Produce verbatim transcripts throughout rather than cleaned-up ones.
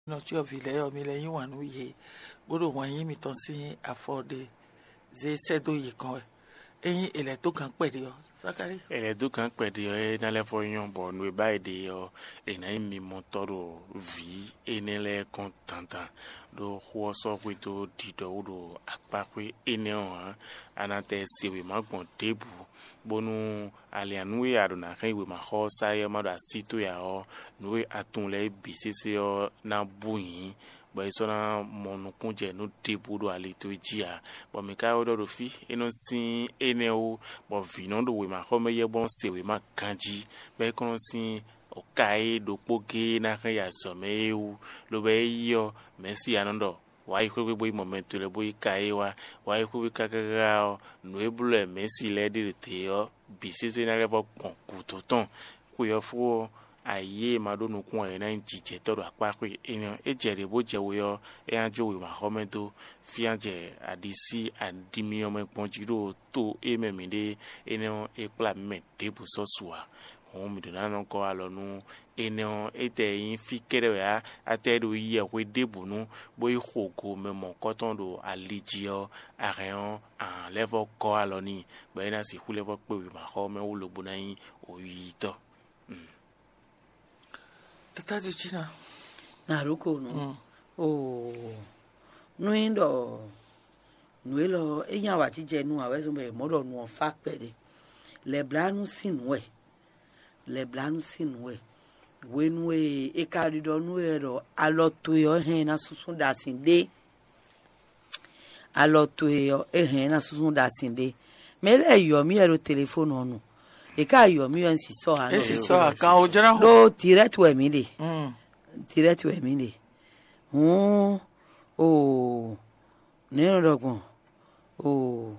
no tí o vile o mi lẹ́yìn wà nù yé gbọ́dọ̀ wọ́n yín mi tán sí àfọ̀dé zé sẹ́dọ̀ yìí kan ẹ̀yìn ilẹ̀ tó kàn pẹ̀lú ọ Sakari. ele du kan pedi o e na le fo yon bo no ba de o e na mi motoro vi e ne le contenta do ho so kwi to di do do apa kwi e ne o ana te si we ma gbon tebu bonu ale anu ya do na kan we ma ho sa ye ma da situ ya o no we atun le bisisi o na buyin ba isona monukun je no tebu do ale to jia bo mi ka o do fi eno sin ene o bo vi no do we ma ho me ye bon se we ma kanji be kono sin o kai do poge na kan ya so me u lo be yo mesi anondo wa ikwe gbe boy moment le boy kai wa wa ikwe ka ka ga no ebule mesi le de te yo bisisi na le bo kon ku to ton ku yo fu aye madonu kun e na njije todo apa pe eniyan ejere bo je wo yo e anjo we ma homento fi anje adisi adimi omo ponjiro to e memide eniyan e pla me debu so suwa won mi do na no ko alonu eniyan ete yin fi kere ya atedo yi e we debu nu bo i xogo memo koton do alijio areon an level ko aloni bo ina si hu level pe we ma ho me wo lobo na yin o yi to Tata de China. Na ruko no. Oh. No indo. No elo eyan wa ti je nu awe so be modo nu fa pede. Le blanu sin we. Le blanu sin we. We nu e e ka ri do nu e ro aloto yo hen na susun da sin de. Aloto yo e hen na susun da sin de. Me le yo mi e ro telephone onu. E ka yo mi en si so ano. E si so aka o jara ho. No direct we mi de. Mm. Direct we mi de. Oh. Oh. Ne rogbon. Oh.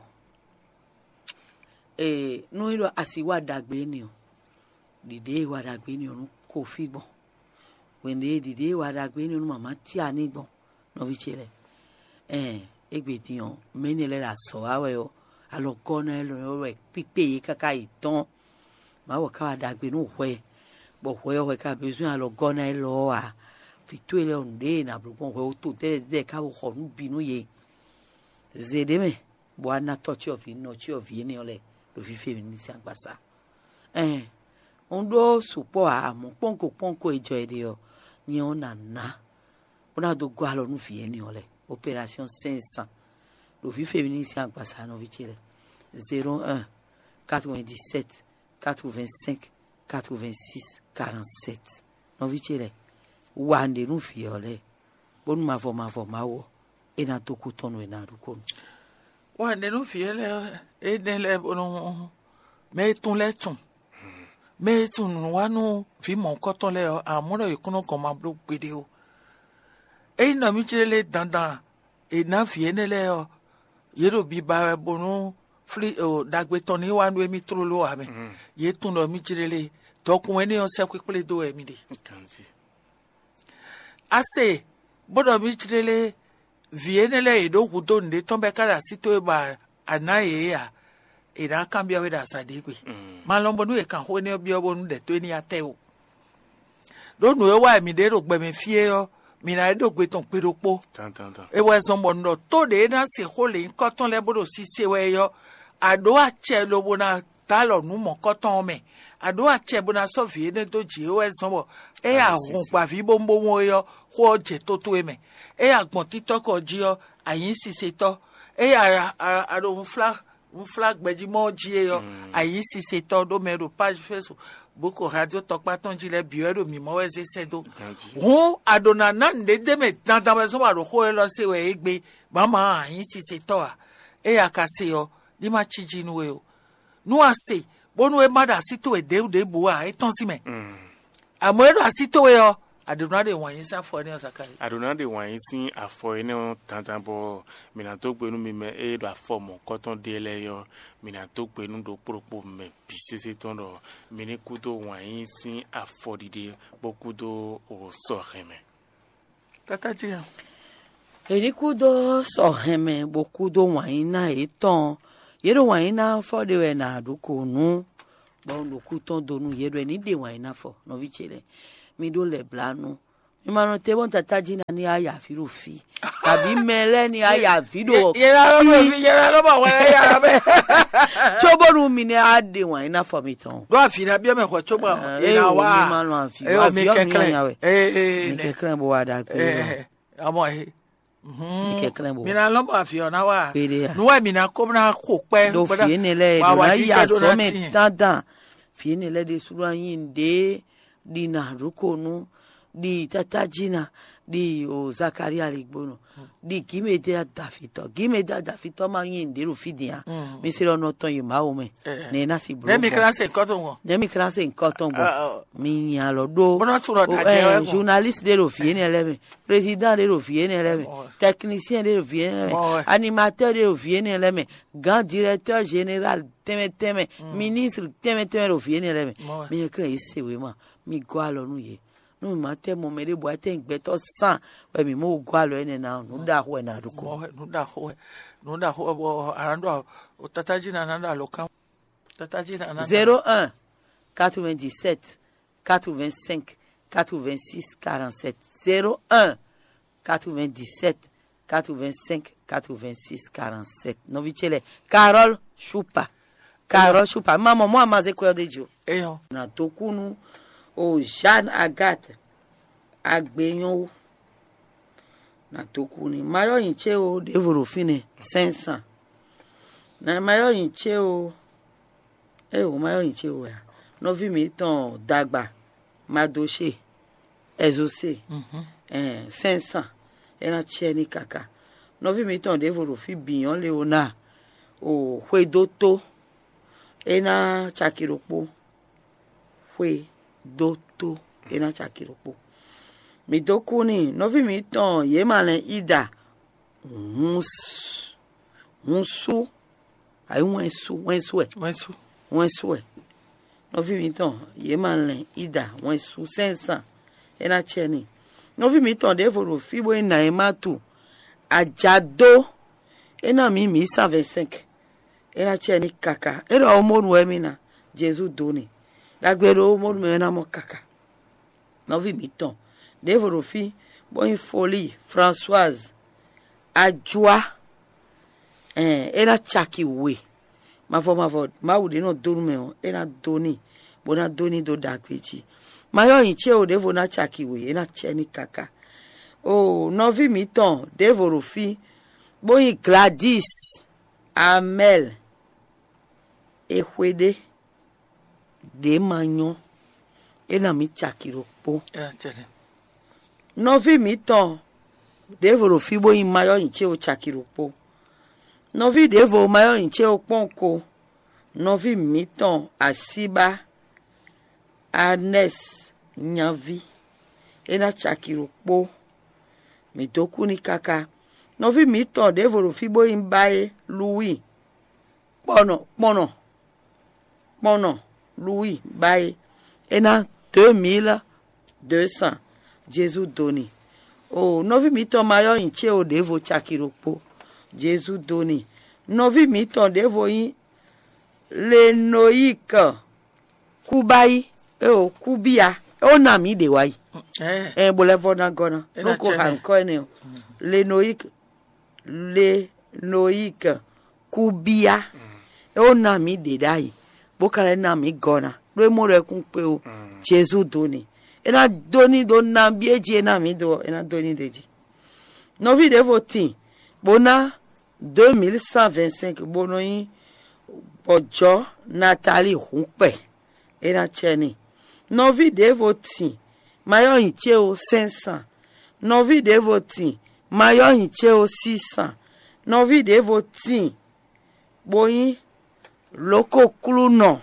Eh no ilo asiwa dagbe ni o. Dide wa dagbe ni o ko fi gbon. When they dide wa dagbe ni o mama ti ani gbon. No vi chere. Eh egbe ti on meni le la so awe o. Alo kona elo we pipe kaka iton. Ma wo ka dagbe no hwe bo hwe hwe ka besoin alo gona elo a fitu ele onde na blogon hwe o to de de ka wo nu binu ye zede me bo ana touch of no chi of ye ni ole lo fi fe ni si agbasa eh ondo supo a mo ponko ponko ejo ede o ni ona na ona do go alo nu fi ye ni ole opération cinq cents lo fi fe ni si agbasa no vi chire zéro un quatre-vingt-dix-sept quatre-vingt-cinq quatre-vingt-six quarante-sept no vichere wande nu fiole bonu ma vo ma vo ma wo e na to ku tonu e na ruko wande nu fiele e ne le bonu me tun le tun me tun wa nu fi mo ko ton le amuro ikuno kan ma blo gbede o e na mi chere le dandan e na fiene le o yero bi ba bonu fli o dagbe toni wa nu emi tro lo ame ye tun lo mi jirele dokun eni o se kwekle do emi de kanji ase bodo mi jirele vienele edo gudo nde tombe kara sito e ba anaye ya ira kambia we da sadegwe malombo nu e kan ho ni obi obo nu de to ni ate o do nu e wa emi de ro gbe me fie o mi na do gbe ton peropo tan tan tan e wa so mo ndo to de na se ho le nkan ton le bodo si se we yo ado ache lobo na talo nu mo koton me ado ache bo na so vie ne to ji o esan bo e ahun pa fi bombo won yo ho je to to eme e agbon tiktok oji yo ayin sise to e ara ado un flag un flag gbeji mo ji yo ayin sise to do mero page facebook boko radio tokpa ton ji le biero mi mo weze sedo won ado na na nde de me dandan be so wa ro ho lo se we egbe mama ayin sise to a e akase yo di ma chiji nu we o nu ase bonu e mada sito e de de bo a e ton si me mm amo e do asito we o aduna de wan yin sa fo ni Sakari aduna de wan yin sin afo ene tantan bo mi na to gbe nu mi me e do afo mo koton de le yo mi na to gbe nu do propo me bisese ton do mi ni kudo wan yin sin afo dide bo kudo o so reme tata ji eri kudo so heme bo kudo wan na eton yero wan na fo de we na ruko nu bo lo kuton do nu yero ni de wan na fo no vichere mi do le blanu mi ma no te bon tata jina ni aya fi ro fi tàbí mele ni aya fi do ye la lo fi ye la lo ba wa ya be choboru mi ni ade wan ina for mi ton do afi na bi me ko choba e na wa mi ma no afi e wa o mi fi o mi kekle yan we eh eh mi kekle bo wa da pe eh amo e mi kekle bo mi na lo ba fi ona wa pe de nu wa mi na ko na ko pe do fi ni le do na ya so me tadan fi ni le de suru ayin de di na rukonu di tata jina di o Zakaria ligbono di kimete adafito kimete adafito ma yin de ro fidia mi se ono ton yi ma o me ne na si bro dem mi classe nkan ton won dem mi classe nkan ton bo mi yan lo do bona tu ro da je we journaliste de ro fie ni eleme président de ro fie ni eleme technicien de ro fie ni eleme animateur de ro fie ni eleme grand directeur général teme teme ministre teme teme ro fie ni eleme mi kre ise we ma mi go alo nu ye no ma te mo mere bo ate ngbeto san we mi mo go alo ene na no da ho na ruko no da ho no da ho bo arando o tataji na na lo kan tataji na na zéro un quatre-vingt-dix-sept quatre-vingt-cinq quatre-vingt-six quarante-sept zéro un quatre-vingt-dix-sept quatre-vingt-cinq quatre-vingt-six quarante-sept no vichele Carol Chupa Carol Chupa mama mo amaze ko de jo eyo na tokunu o Jeanne Agathe agbeyan na tokuni mayo yinche o devoro fine cinq cents na mayo yinche o e o mayo yinche o ya no vi mi ton dagba madoshe ezose mhm eh cinq cents ena cheni kaka no vi mi ton devoro fi biyan leona o hwedoto ena chakiropo hwe doto ena chakiropo mi dokuni no vi mi ton ye malen ida uns unsu ai wensu wensu e wensu wensu e no vi mi ton ye malen ida wensu cinq cents ena cheni no vi mi ton devoro fibo ena ematu ajado ena mi mi cent vingt-cinq ena cheni kaka era omoru emina Jesus doni lagbero omoru me na mo kaka no vi mi ton devoro fi bon folie Françoise ajua eh era chaki we mavo mavo mawude no donu me era doni bona doni do dagbeji mayo inche o devo na chaki we era cheni kaka oh no vi mi ton devoro fi bon Gladys Amel ehwede de manyo ena mi chakiropo era chene no vi mi ton devoro fi bo yin mayo inche o chakiropo no vi devo mayo inche o ponko no vi mi ton asiba Anes nyavi ena chakiropo mi doku ni kaka no vi mi ton devoro fi bo yin bae Louis pono pono pono Louis bae ena deux mille deux cents Jesus doni oh no vi mi ton mayo inche o devo chakiropo Jesus doni no vi mi ton devo yin Lenoïque kubai e o kubia o na mi de wai eh eh bolevo na gona no ko han ko ene Lenoïque Lenoïque kubia o na mi de dai bokale na mi gona lo mo re kun pe o Jesus doni ena doni do na bieje na mi do ena doni deji no vi devo tin bona deux mille cent vingt-cinq bono yin Ojo Nathalie Humpe ena cheni no vi devo tin mayo inche o cinq cents no vi devo tin mayo inche o six cents no vi devo tin boyin loko kluno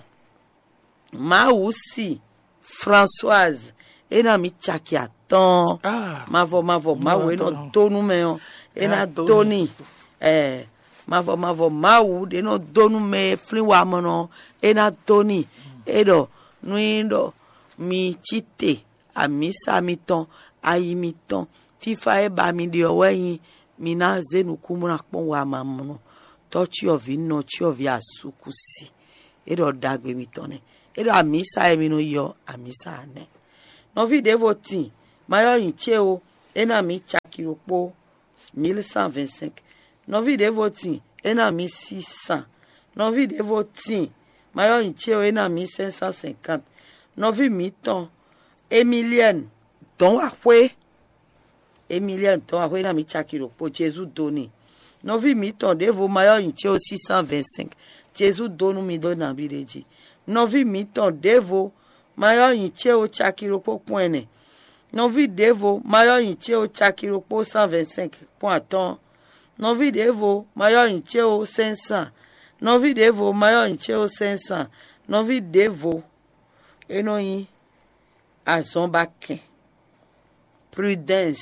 Mausi Françoise ena mi chaki aton ah mavo mavo mawe no tonu me ena doni eh mavo mavo mau de no donu me fliwa mono ena doni edo nuindo mi chite amisa mi ton ayi mi ton fifa e ba mi de oweyin mi na zenu kumuna pon wa mamuno touch of no chi of ya sukusi edo dagbe mi ton ne edo amisa e mi no yo amisa ne no vi devo tin mayo inche o ena mi chakirokpo mille cent vingt-cinq novi devoti ena mi six cents novi devoti mayo inche o ena mi cinq cent cinquante novi miton emilienne don ahwe emilienne don ahwe ena mi chakirokpo Jésus doni novi miton devo mayo inche o six cent vingt-cinq Jésus donu mi dona bireji novi miton devo mayo inche o chakirokpo poene novi devo mayo inche o chakirokpo cent vingt-cinq pointon novi devo mayo inche o cinq cents novi devo mayo inche o cinq cents novi devo enoyi azonbaken prudence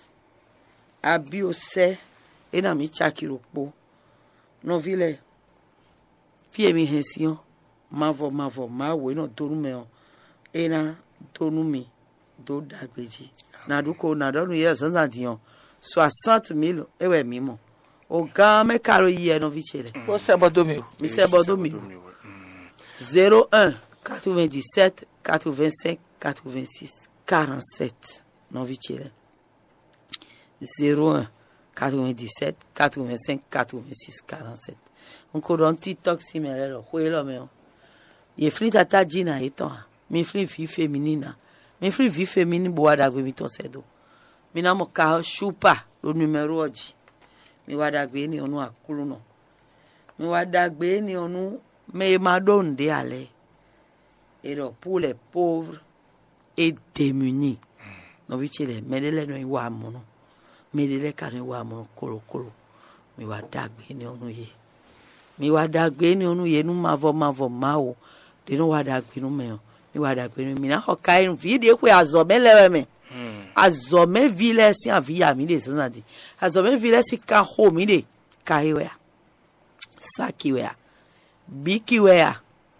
abiose ena mi chakirokpo novile fiemi hension mavo mavo mawe no dorume o ena donumi do dagbeji na duko na donu ye sanza dion soixante mille ewe mimo o ga me karo ye no vichere o se bodomi o mi se bodomi zéro un quatre-vingt-dix-sept quatre-vingt-cinq quatre-vingt-six quarante-sept no vichere zéro un quatre-vingt-dix-sept quatre-vingt-cinq quatre-vingt-six quarante-sept on ko don TikTok si me lo hwe lo me o ye fri tata jina eton mi fri fi feminina mi fri vi feminine bo wada gbe mi ton sedo mi na mo ka shupa lo numero oji mi wada gbe ni onu akulu no mi wada gbe ni onu me ma donde ale et donc pour les pauvres et démunis no vichele medele no iwa mono medele ka no iwa mono kolo kolo mi wada gbe ni onu ye mi wada gbe ni onu ye nu mavo mavo mawo de no wada gbe nu me mi wada gbe ni mi na ho kai vi de kwe azome lewe me azome vile si avia mi de sanadi azome vile si ka ho mi de kaiwe sakiwe bikiwe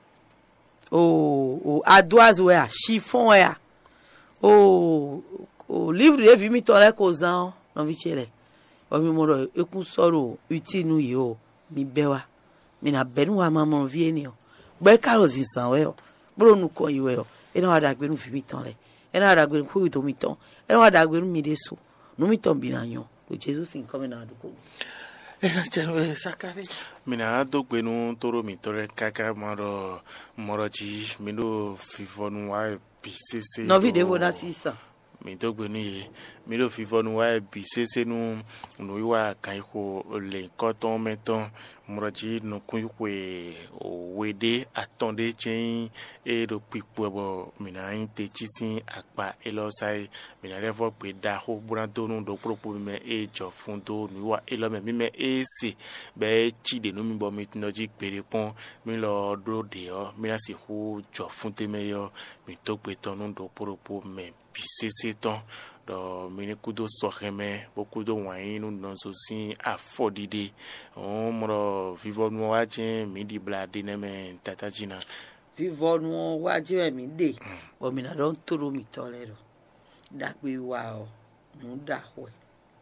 o o adoise we chiffon we o o livre de vie mi to le ko zan no vi chele o mi mo ro ekun soro utinu yi o mi bewa mi na benu wa mama vie ni o gbe karo zin san we o bro nu ko yi we o e na wa da gbe nu fi mi tan le e na wa da gbe nu fu to mi tan e na wa da gbe nu mi de so nu mi tan bi na yan ko Jesus in come na duko ena cheno e sakari mina do gbenu toro mi tore kaka maro moroji mi do fifonu wa bisese no vi devo na six cents mi do gbenu ye mi do fifonu wa bisese nu no wa kan ko le koton meton moroji no kun kwe o wede atonde chen e do pipo bo mina inte chisin apa elo sai mina revo pe da ho brando nu do propo me e jo fundo nu wa elo me mi me e si be chi de no mi bo mi tinoji pere pon mi lo do de o mi la si hu jo funte me yo mi to pe ton nu do propo me bisese ton do mi ne kudo soheme beaucoup de wine nu non so sin afodide on moro vivo nu wa chen mi di blade ne me tata jina vivo nu wa je mi de o mi na don toro mi tole ro dagbe wa o mu da hwe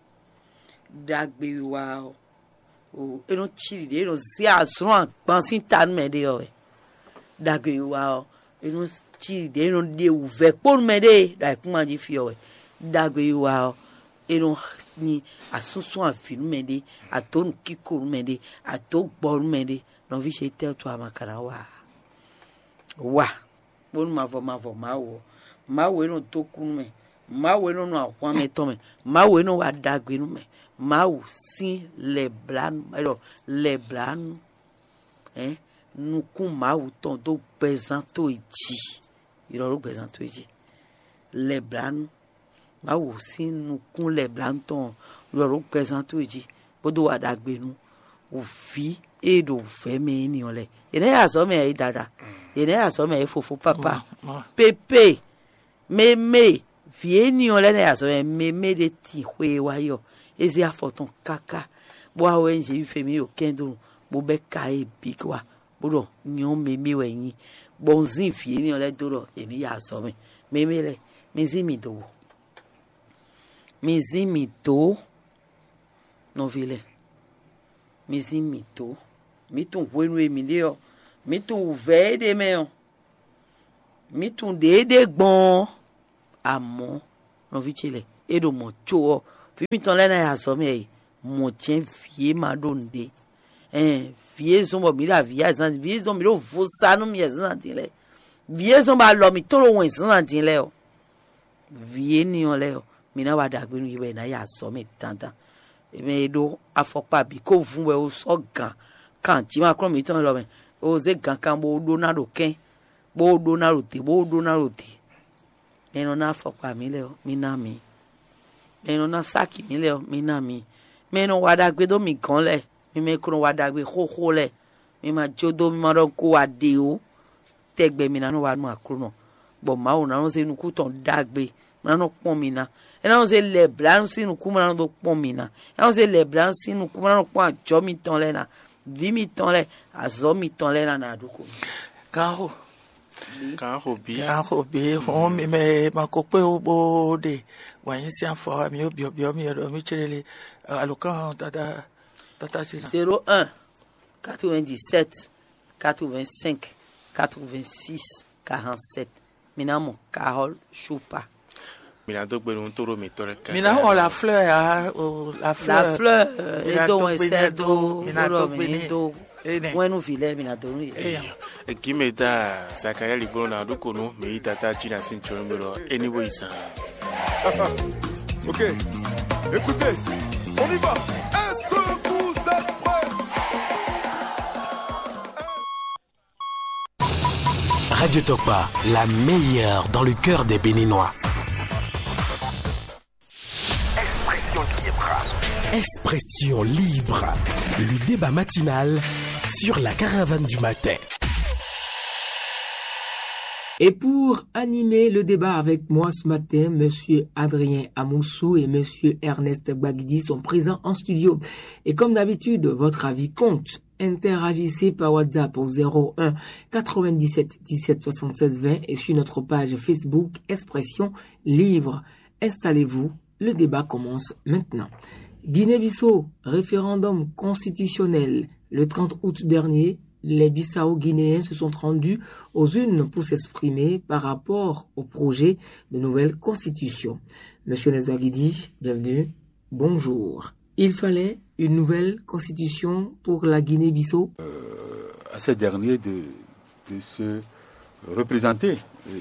dagbe wa o o eno chiri de eno si azun pan sin tan me de o dagbe wa o eno chiri de eno de uve pon me de da kuma ji fi o dagbe wa o eno ni asusun afinu me de atonu kiko me de atogbo me de no vi se te to amakara wa wa pon ma vo ma vo ma wo ma wo eno to kun me ma wo eno no akwa me to me ma wo eno wa dagbe nu me ma wo sin le blan alors le blan hein nous kun ma wo ton do pesan to iji iro ro pesan to iji le blan ma wo sin nous kun le blan ton iro ro pesan to iji bodo wa dagbe nu o fi e do fe me ni ole ene ya so me e dada ene ya so me e fofo papa pepe meme vie ni ole ne ya so me meme de ti hwe wa yo ezi afoton kaka bo awe nje ife mi o kendo bo be ka e big wa bo nyon meme we yin bo nzin fie ni ole doro eni ya so me meme le mi zi mi do mi zi mi do no vile mi zi mi do mi tun wenu emi de o mi tun ve de me o mi tun de de gbon àmọ́ no vi chile e do mo cho fi mi ton le na ya so mi e mo chen vie ma do nde eh vie so mo mi la vie san vie so mi do fo sa no mi san tin le vie so ba lo mi to lo won san tin le o vie ni o le o mi na wa dagbe nu ibe na ya so mi tantan e me do afopa bi ko fun we o so gan kan ti ma kro mi ton lo me o ze gan kan bo do na do ken bo do na ro te bo do na ro te me no na afopa mi le o mi na mi me no na saki mi le o mi na mi me no wa dagbe do mi kan le mi me kro wa dagbe kho kho le mi ma jodo mi ma do ko wa de o tegbe mi na no wa nu akro no bo ma o na no se nu ku ton dagbe na no pon mi na e na no se le blan sinu ku ma no do pon mi na e na no se le blan sinu ku ma no pon ajo mi ton le na vi mi ton le azo mi ton le na na du ko Kaho. Kaho bi. Kaho bi. Hon mi me makope obo de. Wanyi si anfo mi obi obi mi ro mi chirele. Alokan tata tata sina. zéro un quatre-vingt-dix-sept quatre-vingt-cinq quatre-vingt-six quarante-sept mina mo Carole Choupa. Mina to gbe un toro mi tore ka. Mina on la fleur ah oh, la fleur. La fleur Mina edo to wen gbe se ni do do. Mina to gbe ni. do Ene. wenu vile mina do nu Eh. Kimeta sakaya libolo na dukono me tata china sinchoro mero anyway san. Ok, écoutez, on y va. Est-ce que vous êtes prêts? Radio Tokpa, la meilleure dans le cœur des Béninois. Expression libre, le débat matinal sur la caravane du matin. Et pour animer le débat avec moi ce matin, Monsieur Adrien Amoussou et Monsieur Ernest Gbagidi sont présents en studio. Et comme d'habitude, votre avis compte. Interagissez par WhatsApp au zéro un quatre-vingt-dix-sept dix-sept soixante-seize vingt et sur notre page Facebook Expression Libre. Installez-vous, le débat commence maintenant. Guinée-Bissau, référendum constitutionnel. Le trente août dernier, les Bissau-Guinéens se sont rendus aux urnes pour s'exprimer par rapport au projet de nouvelle constitution. Monsieur Nezwagidi, bienvenue. Bonjour. Il fallait une nouvelle constitution pour la Guinée-Bissau. Euh, à ces derniers de, de se représenter euh,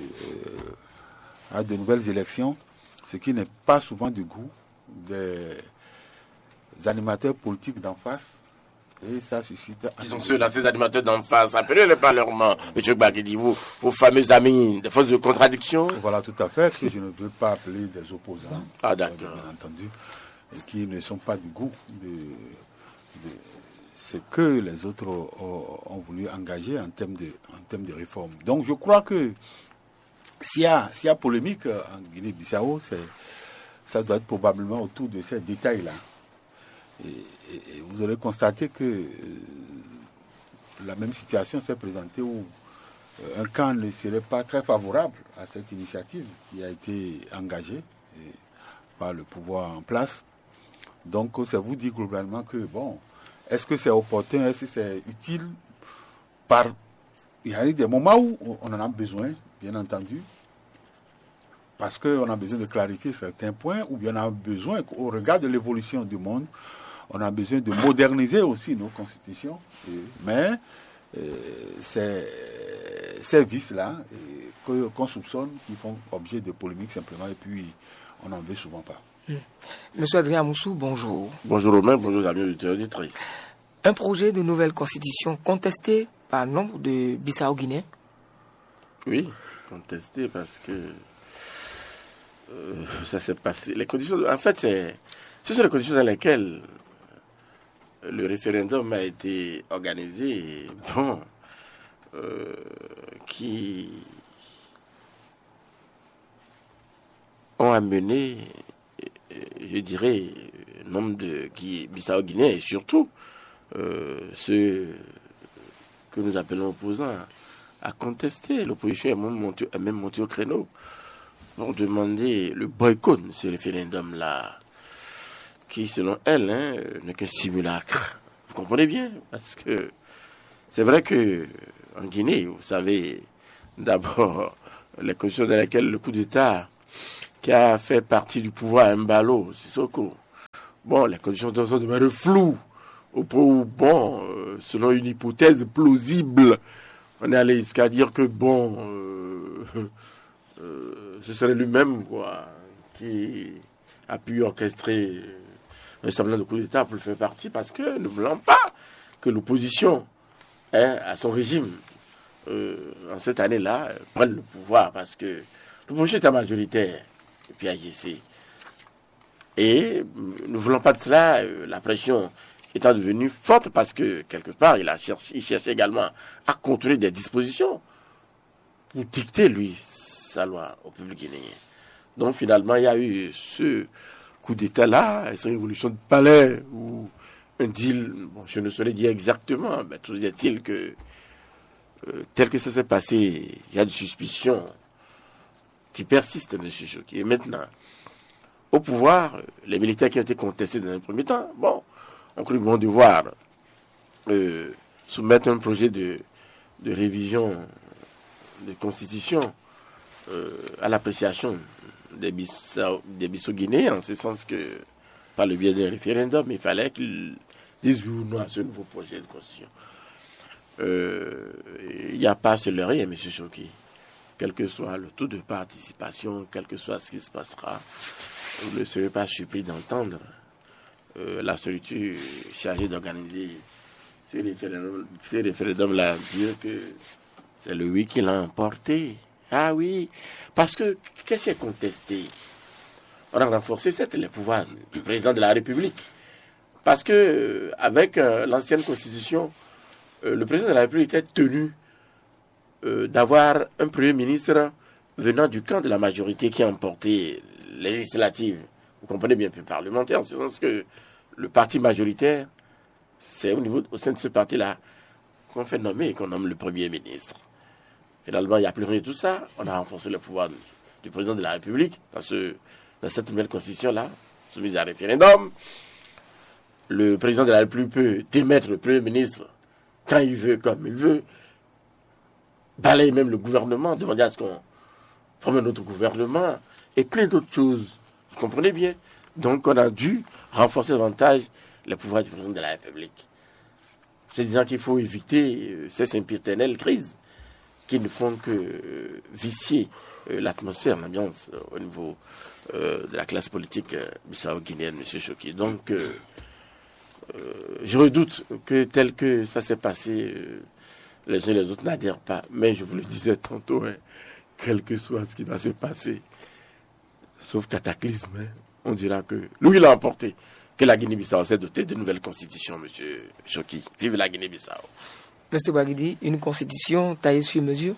à de nouvelles élections, ce qui n'est pas souvent du goût des animateurs politiques d'en face. Et ça suscite... Qui sont ceux-là, ces animateurs d'en face? Appelez-les par leur nom, M. Gbagidi, vous, vos fameux amis, des forces de contradiction. Voilà, tout à fait, que je ne veux pas appeler des opposants. Ah, d'accord. Bien entendu. Et qui ne sont pas du goût de, de ce que les autres ont, ont voulu engager en termes de, en termes de réforme. Donc je crois que s'il y a, s'il y a polémique en Guinée-Bissau, ça doit être probablement autour de ces détails-là. Et, et, et vous aurez constaté que euh, la même situation s'est présentée où euh, un camp ne serait pas très favorable à cette initiative qui a été engagée et, par le pouvoir en place. Donc, ça vous dit globalement que, bon, est-ce que c'est opportun, est-ce que c'est utile? Par... Il y a des moments où on en a besoin, bien entendu, parce qu'on a besoin de clarifier certains points, ou bien on a besoin, au regard de l'évolution du monde, on a besoin de moderniser aussi nos constitutions. Et, mais euh, c'est ces vices-là que, qu'on soupçonne qui font objet de polémiques simplement, et puis on n'en veut souvent pas. Mmh. Monsieur Adrien Amoussou, bonjour. Bonjour Romain, bonjour amis auditeurs et auditrices. Un projet de nouvelle constitution contesté par nombre de Bissau-Guinéens. Oui, contesté parce que euh, ça s'est passé. Les conditions, en fait, c'est, ce sont les conditions dans lesquelles le référendum a été organisé, bon, euh, qui ont amené, je dirais, nombre de Bissau-Guinéens et surtout euh, ceux que nous appelons opposants à contester. L'opposition est même montée, est même montée au créneau pour demander le boycott de ce référendum-là, qui, selon elle, hein, n'est qu'un simulacre. Vous comprenez bien? Parce que c'est vrai que en Guinée, vous savez, d'abord, les conditions dans lesquelles le coup d'État qui a fait partie du pouvoir à Mbalo, Sissoko. Bon, les conditions de sont demeurées floues. Au point où, bon, euh, selon une hypothèse plausible, on est allé jusqu'à dire que, bon, euh, euh, ce serait lui-même, quoi, qui a pu orchestrer un semblant de coup d'État pour le faire partie, parce que ne voulant pas que l'opposition hein, à son régime, euh, en cette année-là, euh, prenne le pouvoir, parce que l'opposition était majoritaire, et puis A G C. Et ne voulant pas de cela, euh, la pression étant devenue forte, parce que, quelque part, il, a cherché, il cherchait également à contrôler des dispositions pour dicter, lui, sa loi au peuple guinéen. Donc, finalement, il y a eu ce coup d'État-là, cette révolution de palais, ou un deal, bon, je ne saurais dire exactement, mais toujours est-il que, euh, tel que ça s'est passé, il y a des suspicions qui persistent, M. Choki. Et maintenant, au pouvoir, les militaires qui ont été contestés dans un premier temps, bon, ont cru bon devoir euh, soumettre un projet de, de révision de constitution euh, à l'appréciation des Bissau-Guinéens, en ce sens que, par le biais d'un référendum, il fallait qu'ils disent oui ou non à ce nouveau projet de constitution. Euh, il n'y a pas à se leurrer, M. Choki. Quel que soit le taux de participation, quel que soit ce qui se passera, vous ne serez pas surpris d'entendre euh, la structure chargée d'organiser ce référendum, ce référendum-là dire que c'est le oui qui l'a emporté. Ah oui, parce que qu'est-ce qui est contesté? On a renforcé certes les pouvoirs du président de la République. Parce que euh, avec euh, l'ancienne constitution, euh, le président de la République était tenu euh, d'avoir un premier ministre venant du camp de la majorité qui a emporté les législatives. Vous comprenez bien, plus parlementaire, en ce sens que le parti majoritaire, c'est au niveau, au sein de ce parti-là qu'on fait nommer et qu'on nomme le premier ministre. Finalement, il n'y a plus rien de tout ça. On a renforcé le pouvoir du président de la République parce que dans cette nouvelle constitution-là, soumise à référendum, le président de la République peut démettre le premier ministre quand il veut, comme il veut, balayer même le gouvernement, demander à ce qu'on forme un autre gouvernement et plein d'autres choses. Vous comprenez bien? Donc, on a dû renforcer davantage les pouvoirs du président de la République. C'est disant qu'il faut éviter euh, ces sempiternelles crises qui ne font que euh, vicier euh, l'atmosphère, l'ambiance euh, au niveau euh, de la classe politique euh, bissau-guinéenne, M. Choki. Donc, euh, euh, je redoute que tel que ça s'est passé, euh, les uns et les autres n'adhèrent pas. Mais je vous le disais tantôt, hein, quel que soit ce qui va se passer, sauf cataclysme, hein, on dira que lui, il a emporté, que la Guinée-Bissau s'est dotée de nouvelles constitutions, M. Choki. Vive la Guinée-Bissau. Monsieur Bagidi, une constitution taillée sur mesure?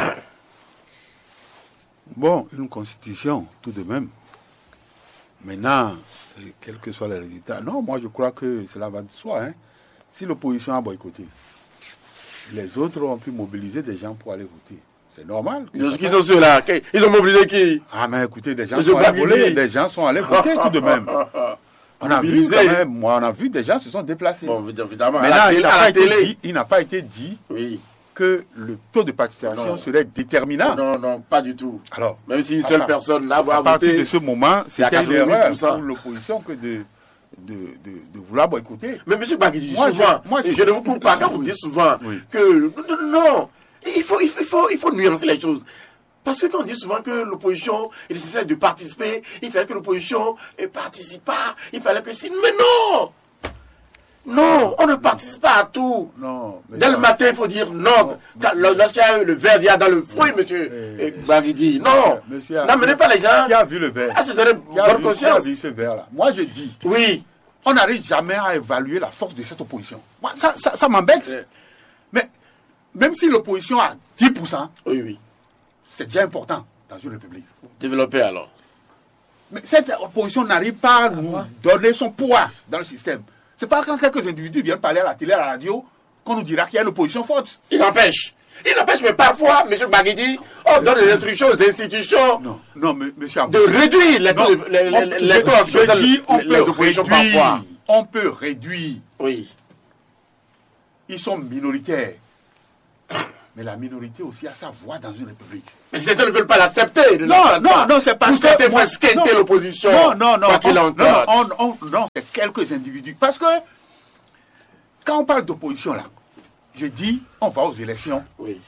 Bon, une constitution, tout de même. Maintenant, quels que soient les résultats, non, moi je crois que cela va de soi. Hein. Si l'opposition a boycotté, les autres ont pu mobiliser des gens pour aller voter. C'est normal. Qui sont ceux-là? Ils ont mobilisé qui? Ah, mais écoutez, des gens, sont allés, voler, des gens sont allés voter tout de même. On a vu quand même, moi, on a vu des gens se sont déplacés. Bon, évidemment. Maintenant, il n'a pas, télé... pas été dit oui. que le taux de participation non. serait déterminant. Non, non, pas du tout. Alors, même si une seule personne n'a pas voté. À partir de ce moment, c'était une erreur pour l'opposition que de, de, de, de vouloir boycotter. Mais M. Bagidi, souvent, je, moi, je, je ne vous coupe pas quand vous dites souvent oui. que non, il faut, il, faut, il, faut, il faut nuancer les choses. Parce que quand on dit souvent que l'opposition est nécessaire de participer, il fallait que l'opposition ne participe pas, il fallait que si... Mais non! Non, on ne participe pas à tout. Non, Dès le matin, il faut dire non. non Lorsqu'il y a le verre, il y a dans le fruit, monsieur eh, Bagidi. Non, n'amenez pas les gens. Qui a vu le verre? À se donner bonne conscience. Qui a vu ce verre-là? Moi, je dis. Oui. On n'arrive jamais à évaluer la force de cette opposition. Moi, ça, ça, ça m'embête. Eh. Mais même si l'opposition a dix pour cent, oui, oui. c'est déjà important dans une république. Développer alors. Mais cette opposition n'arrive pas à nous donner son poids dans le système. C'est pas quand quelques individus viennent parler à la télé, à la radio, qu'on nous dira qu'il y a une opposition forte. Il n'empêche. Il n'empêche, mais parfois, M. Bagidi, on donne des instructions aux institutions non, non, mais, monsieur de réduire les taux de les, les, les taux je dis, on peut réduire, parfois. On peut réduire. Oui. Ils sont minoritaires. Mais la minorité aussi a sa voix dans une république. Mais certains ne veulent pas l'accepter. Non, non, non, c'est parce Vous savez que... moi- faire squinter non, l'opposition. Non, non, non. Quoi qu'il on- en non, coûte. on, on- non, c'est quelques individus. Parce que, quand on parle d'opposition, là, je dis, on va aux élections. Oui.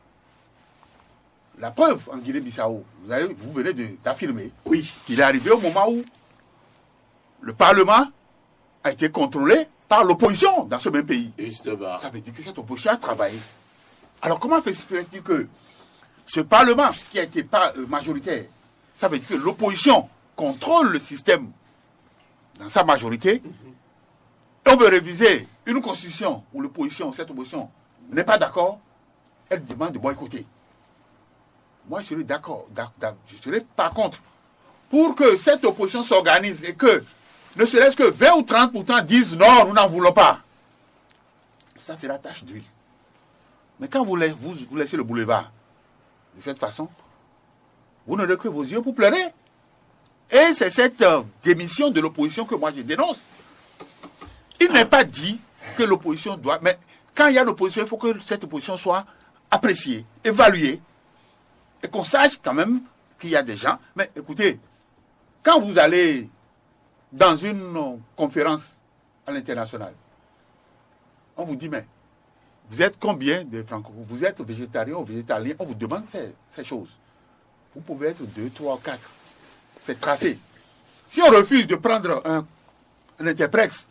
La preuve, en Guinée-Bissau, vous, avez- vous venez de- d'affirmer Oui. qu'il est arrivé au moment où le Parlement a été contrôlé par l'opposition dans ce même pays. Justement. Ça veut dire que cette opposition a travaillé. Alors comment fait-il que ce Parlement, qui a été pas, euh, majoritaire, ça veut dire que l'opposition contrôle le système dans sa majorité, et on veut réviser une constitution où l'opposition, cette opposition, n'est pas d'accord, elle demande de boycotter. Moi, je serais d'accord, d'ac- d'ac- je serais par contre, pour que cette opposition s'organise et que, ne serait-ce que vingt ou trente pour cent disent non, nous n'en voulons pas. Ça fera tache d'huile. Mais quand vous, la- vous, vous laissez le boulevard de cette façon, vous n'aurez que vos yeux pour pleurer. Et c'est cette euh, démission de l'opposition que moi je dénonce. Il n'est pas dit que l'opposition doit... Mais quand il y a l'opposition, il faut que cette opposition soit appréciée, évaluée, et qu'on sache quand même qu'il y a des gens... Mais écoutez, quand vous allez dans une euh, conférence à l'international, on vous dit, mais vous êtes combien de francophones? Vous êtes végétarien ou végétalien? On vous demande ces, ces choses. Vous pouvez être deux, trois, quatre. C'est tracé. Si on refuse de prendre un, un interprète,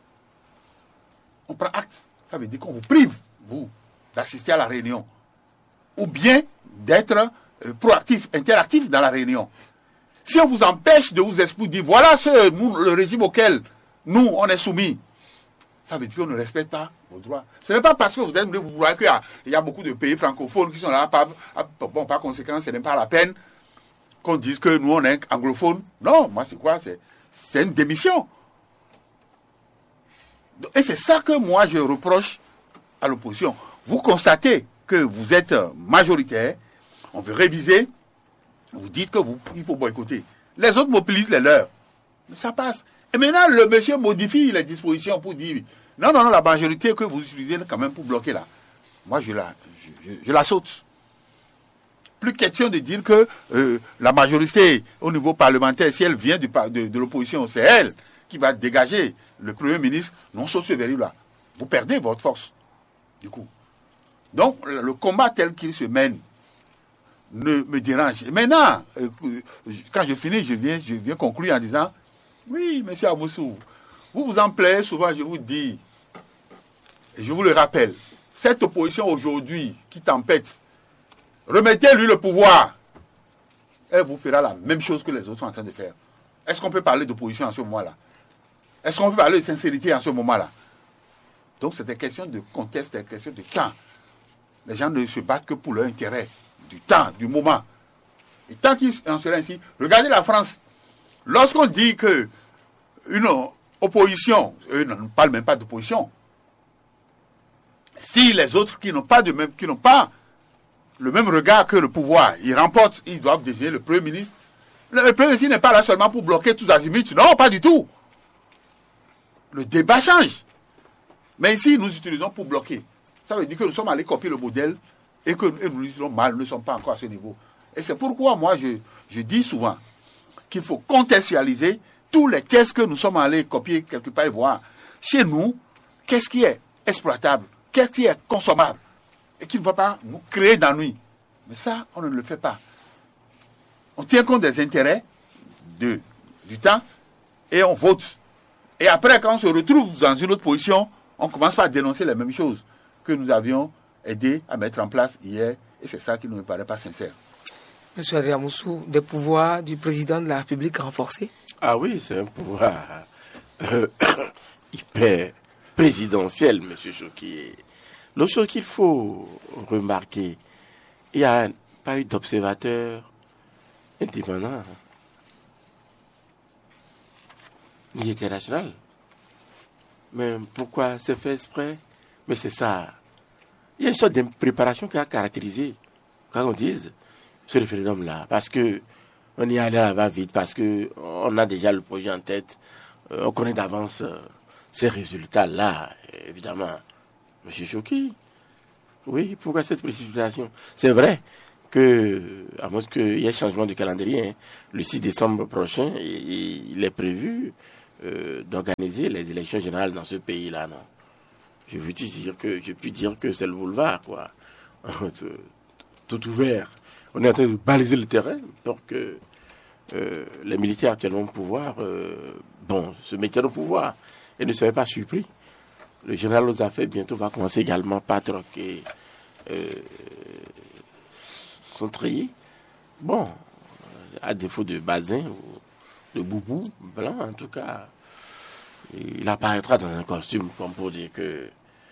on prend acte. Ça veut dire qu'on vous prive, vous, d'assister à la réunion. Ou bien d'être euh, proactif, interactif dans la réunion. Si on vous empêche de vous exprimer, dire voilà ce, nous, le régime auquel nous, on est soumis, ça veut dire qu'on ne respecte pas vos droits. Ce n'est pas parce que vous êtes, vous voyez qu'il y a, il y a beaucoup de pays francophones qui sont là, pas, bon, par conséquent, ce n'est pas la peine qu'on dise que nous, on est anglophones. Non, moi, c'est quoi? C'est, c'est une démission. Et c'est ça que moi, je reproche à l'opposition. Vous constatez que vous êtes majoritaire, on veut réviser, vous dites que vous, il faut boycotter. Les autres mobilisent les leurs. Mais ça passe. Et maintenant, le monsieur modifie les dispositions pour dire non, non, non, la majorité que vous utilisez quand même pour bloquer là. Moi, je la, je, je, je la saute. Plus question de dire que euh, la majorité au niveau parlementaire, si elle vient du, de, de l'opposition, c'est elle qui va dégager le Premier ministre. Non, sauf ce verrou-là. Vous perdez votre force, du coup. Donc, le combat tel qu'il se mène ne me dérange. Et maintenant, euh, quand je finis, je viens, je viens conclure en disant oui, monsieur Amoussou, vous vous en plaît souvent, je vous dis, et je vous le rappelle, cette opposition aujourd'hui qui tempête, remettez-lui le pouvoir. Elle vous fera la même chose que les autres sont en train de faire. Est-ce qu'on peut parler d'opposition en ce moment-là? Est-ce qu'on peut parler de sincérité en ce moment-là? Donc c'est une question de contexte, c'est une question de temps. Les gens ne se battent que pour leur intérêt, du temps, du moment. Et tant qu'ils en seraient ainsi, regardez la France. Lorsqu'on dit que une opposition, eux ne parlent même pas d'opposition, si les autres qui n'ont pas de même, qui n'ont pas le même regard que le pouvoir, ils remportent, ils doivent désigner le Premier ministre. Le, le Premier ministre n'est pas là seulement pour bloquer tous azimuts, non, pas du tout. Le débat change. Mais ici, nous utilisons pour bloquer. Ça veut dire que nous sommes allés copier le modèle et que et nous l'utilisons mal, nous ne sommes pas encore à ce niveau. Et c'est pourquoi moi je, je dis souvent qu'il faut contextualiser tous les tests que nous sommes allés copier quelque part et voir chez nous, qu'est-ce qui est exploitable, qu'est-ce qui est consommable, et qui ne va pas nous créer d'ennui. Mais ça, on ne le fait pas. On tient compte des intérêts de, du temps et on vote. Et après, quand on se retrouve dans une autre position, on commence par dénoncer les mêmes choses que nous avions aidé à mettre en place hier, et c'est ça qui ne me paraît pas sincère. Monsieur Adrien Amoussou, des pouvoirs du président de la République renforcés? Ah oui, c'est un pouvoir euh, hyper présidentiel, monsieur Choki. L'autre chose qu'il faut remarquer, il n'y a pas eu d'observateur indépendant, ni international. Mais pourquoi c'est fait exprès? Mais c'est ça. Il y a une sorte de préparation qui a caractérisé, quoi qu'on dise, ce référendum-là. Parce que on y allait là-bas vite, parce que on a déjà le projet en tête, euh, on connaît d'avance euh, ces résultats-là, évidemment. Monsieur Choki, Oui, pourquoi cette précipitation? C'est vrai que, à moins qu'il y ait changement de calendrier, hein, le six décembre prochain, il, il est prévu euh, d'organiser les élections générales dans ce pays-là, non? Je veux dire que, je puis dire que c'est le boulevard, quoi. Tout ouvert. On est en train de baliser le terrain pour que euh, les militaires actuellement au pouvoir, euh, bon, se mettent au pouvoir et ne soient pas surpris. Le général aux affaires bientôt va commencer également par troquer euh, son treillis. Bon, à défaut de Bazin ou de Boubou, blanc en tout cas, il apparaîtra dans un costume comme pour dire que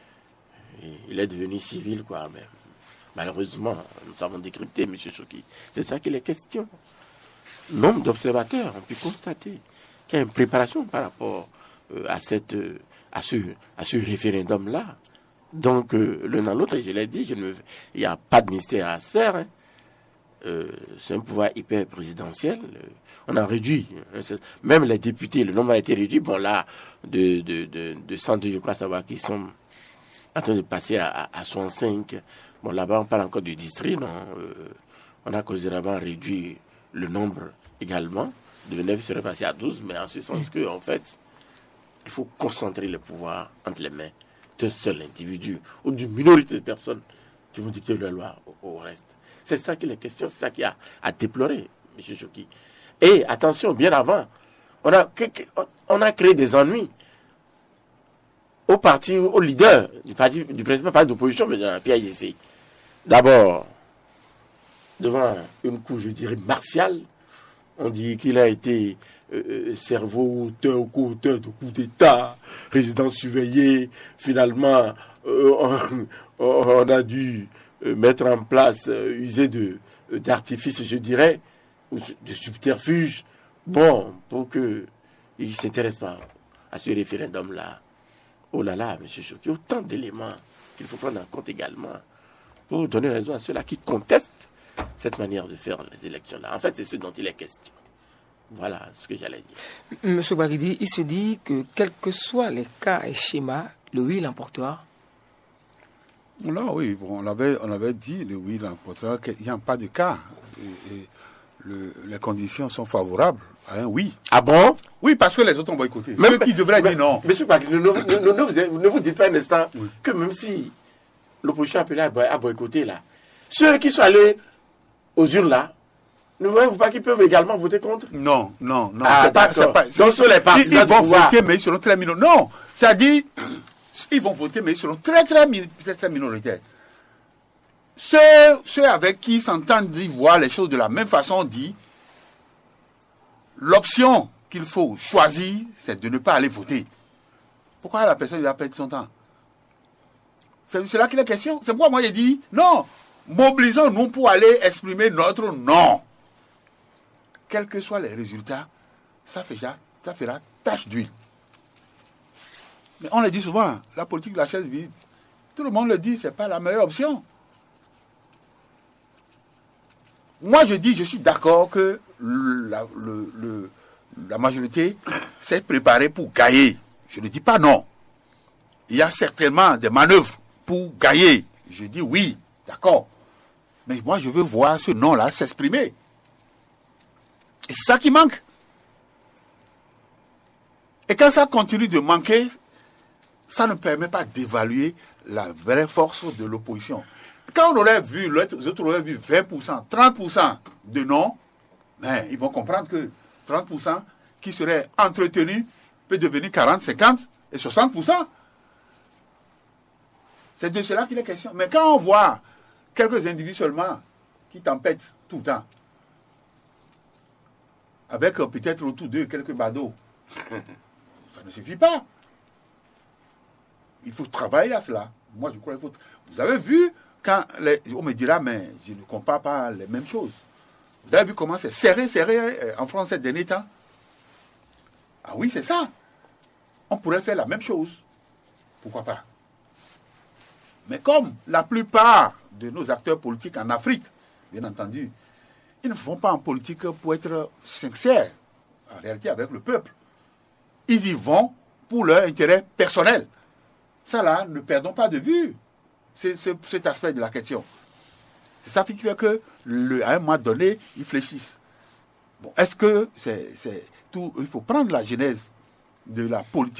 il est devenu civil, quoi. Mais malheureusement, nous avons décrypté, M. Choki. C'est ça qu'il est question. Nombre d'observateurs ont pu constater qu'il y a une préparation par rapport euh, à, cette, euh, à ce, à ce référendum-là. Donc, euh, l'un dans l'autre, je l'ai dit, je ne, il n'y a pas de mystère à se faire. Hein. Euh, c'est un pouvoir hyper présidentiel. Euh, on a réduit, hein, même les députés, le nombre a été réduit. Bon, là, de, de, de, de cent deux, je crois savoir qu'ils sont en train de passer à, à, à soixante-cinq. Bon, là-bas, on parle encore du district, non euh, on a considérablement réduit le nombre également. De neuf serait passé à douze, mais en ce sens que, en fait, il faut concentrer le pouvoir entre les mains d'un seul individu ou d'une minorité de personnes qui vont dicter la loi au, au reste. C'est ça qui est la question, c'est ça qui a à déplorer, M. Choki. Et attention, bien avant, on a, on a créé des ennuis au parti, au leader du, parti, du principal parti d'opposition, mais dans la P I G C. D'abord, devant une cour, je dirais, martiale, on dit qu'il a été euh, cerveau, auteur, co-auteur de coup d'État, résident surveillé. Finalement, euh, on, on a dû euh, mettre en place, euh, user de, euh, d'artifices, je dirais, ou de subterfuges, bon, pour qu'il ne s'intéresse pas à ce référendum-là. Oh là là, M. Choki, autant d'éléments qu'il faut prendre en compte également pour donner raison à ceux-là qui contestent cette manière de faire les élections-là. En fait, c'est ce dont il est question. Voilà ce que j'allais dire. Monsieur Bagidi, il se dit que quels que soient les cas et schémas, le oui l'emportera. Là, oui, bon, on, avait, on avait dit, le oui l'emportera, qu'il n'y a pas de cas. Et, et le, les conditions sont favorables à un oui. Ah bon? Oui, parce que les autres ont boycotté. Même ceux qui devraient dire non. Monsieur Bagidi, ne, ne, ne, ne, vous, ne vous dites pas un instant oui. que même si l'opposition appelée à boycotter là, ceux qui sont allés aux urnes là, ne voyez-vous pas qu'ils peuvent également voter contre? Non, non, non. Ah, c'est pas, c'est pas, donc sur les partisans ils, ils vont du pouvoir, voter, mais ils seront très minoritaires. Non, c'est-à-dire, ils vont voter, mais ils seront très, très, très, très minoritaires. Ceux, ceux avec qui s'entendent d'y voir les choses de la même façon dit, l'option qu'il faut choisir, c'est de ne pas aller voter. Pourquoi la personne va perdre son temps? C'est, c'est là qu'il est question. C'est pourquoi moi j'ai dit, non, mobilisons-nous pour aller exprimer notre non. Quels que soient les résultats, ça fera, ça fera tache d'huile. Mais on le dit souvent, la politique de la chaise vide. Tout le monde le dit, ce n'est pas la meilleure option. Moi, je dis, je suis d'accord que la, le, le, la majorité s'est préparée pour gagner. Je ne dis pas non. Il y a certainement des manœuvres pour gagner. Je dis oui, d'accord. Mais moi, je veux voir ce non-là s'exprimer. Et c'est ça qui manque. Et quand ça continue de manquer, ça ne permet pas d'évaluer la vraie force de l'opposition. Quand on aurait vu, les autres auraient vu vingt pour cent, trente pour cent de non, mais ils vont comprendre que trente pour cent qui serait entretenu peut devenir quarante, cinquante et soixante pour cent. C'est de cela qu'il est question. Mais quand on voit quelques individus seulement qui tempêtent tout le temps, avec euh, peut-être autour d'eux quelques badauds, ça ne suffit pas. Il faut travailler à cela. Moi, je crois qu'il faut... Vous avez vu, quand les... on me dira, mais je ne compare pas les mêmes choses. Vous avez vu comment c'est serré, serré en France ces derniers temps? Ah oui, c'est ça. On pourrait faire la même chose. Pourquoi pas? Mais comme la plupart de nos acteurs politiques en Afrique, bien entendu, ils ne font pas en politique pour être sincères, en réalité avec le peuple. Ils y vont pour leur intérêt personnel. Ça là, ne perdons pas de vue. c'est, c'est, cet aspect de la question. C'est ça qui fait que, le, à un moment donné, ils fléchissent. Bon, est-ce que c'est, c'est tout, il faut prendre la genèse de la politique